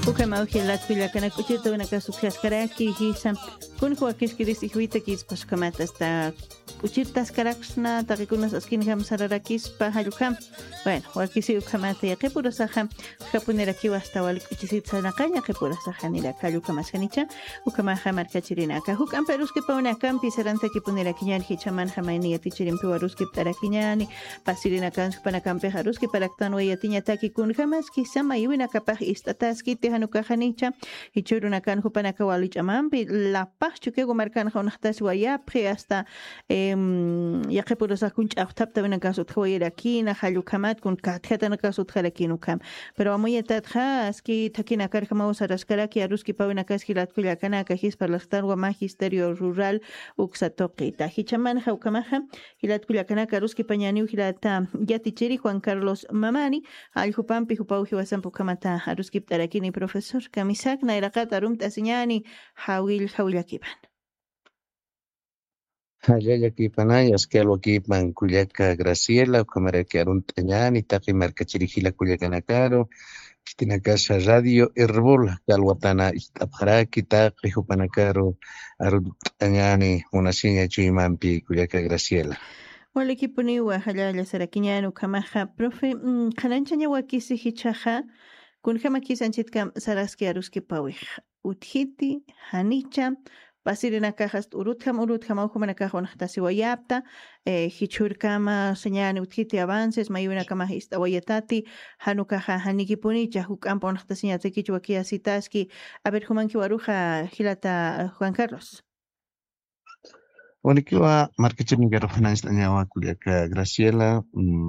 Ukama ujilat pilakana kuchito venaka sukaskaraki hisa kun huakiskiris ihuita kis paskamata hasta kuchitas karaksna takikunas askin ham sararakis pahayukam. Bueno, huakisi ukamata ya kepura saha kapunera kiwa hasta walik uchisit sanakanya kepura saha nira kayukama sanicha ukama hamar kachirina ka hukam peruski pauna kampi seranta kipunera kinyan hichaman hamaini yatichirim piwaruski tarakinyani pasirina kan pana kampe haruski paraktan yatinya taki kun hamas kisama yuina kapah istataski hanukahanicha hichuruna kan hupanaka walichamampi la paz chuquego marcan jaunahtas guayapre hasta yaquepurosa kunch ahtapta bena kasut khawairakina halukamat kun kathatana kasut khalakinukam pero amoyetatha aski takina karkama usaraskaraki aruski pawena kaskilat kulakana kahis parlastar wa magisterio rural uksatoqita hichaman haukamaha hilat kulakana karuski pañani hilata yatichiri Juan Carlos Mamani al hupampi hupauhi wasampu kamata aruski tarakini profesor kamisak nairakat arum tasiñani hawillakipan. Hawillakipan askelwakipan kullaka Graciela ukamaraki arum tañani taqi markachirihila kullakanakaro kitinakasha radio Herbol kalwatana istapharaki taqi hupanakaro arum tañani munasiña chuymanpi kullaka Graciela. Wala kipuni wa halala sarakiñanu kamaha profe qananchaña wakisi hichaja kun kama kisanchit kam saraski aruski pawih uthiti hanicha pasirina cajas urutkam humana cajon tasi wayapta hichur kama señani uthiti avances mayuna kama hista wayatati hanukaja hanikipuni chahukampo nhtasiña tekichwa kiasitaski a ver humanki waruja hilata Juan Carlos. Wanikiwa markachirnigaro hanaistañawa kullaka Graciela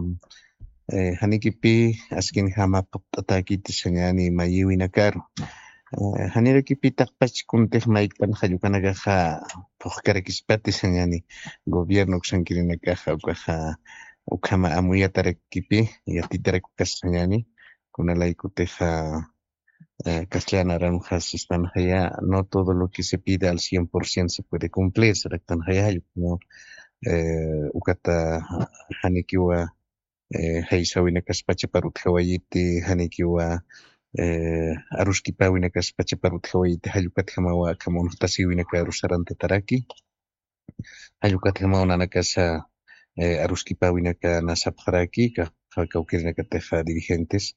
hanikipi askin hama patakiti señani mayiwinakaro hanirakipi taqpach kuntej maikpan hayukanakaja pojkarakishpati señani gobierno kushankirinakaja ukama amuyatarakipi yatitarakukas señani kunalaikuteja castellana naranjas están allá, no todo lo que se pide al 100% se puede cumplir, se están allá, como ukata hanikiwa haisawina kaspacha parut hawayiti hanikiwa aruski pawina kaspacha parut hawayiti hayukat hamawa kama untasiwina ka arusarante taraki hayukat hamawa nanakasa aruski pawina ka nasapharaki ka kaukirina ka teja dirigentes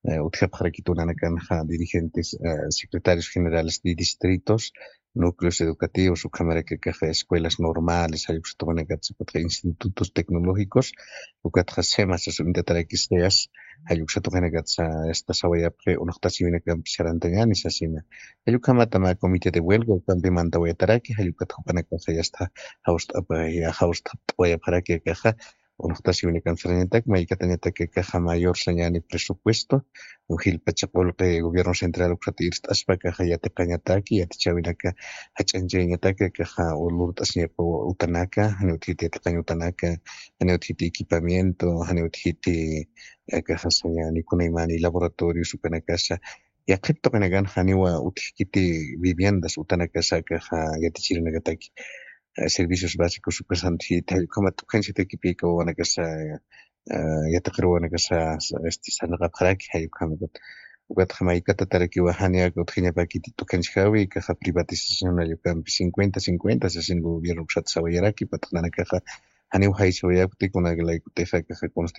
dirigentes, secretarios generales de distritos, núcleos educativos, escuelas normales, institutos tecnológicos, comité de huelga, Unoxtasiwini canceranitak, maikatañatak caja mayor señani presupuesto, ujil pachapolpe gobierno central uxatirst aspaka hayatapañataki, yatichawinaka hachanchañataka caja ulurtasñapo utanaka, haneutiti yataqaña utanaka, haneutiti equipamiento, haneutiti caja señani kunaymani laboratorio sukanakasa, yaqipto kanagan haniwa utijkiti viviendas utanakasa caja yatichirinakataki. Servicios básicos supersanti como tu gente te equipico o una casa ya te creo una casa sana para que hay como وقت خمايكا تتركي وحانيا قد خينيا باكيتي تو كانش خاوي كخا privatización yo كان ب 50-50 se sin gobierno chat sabayaraki patana caja hani وحي سويا كتي كنا لا كتي فاكا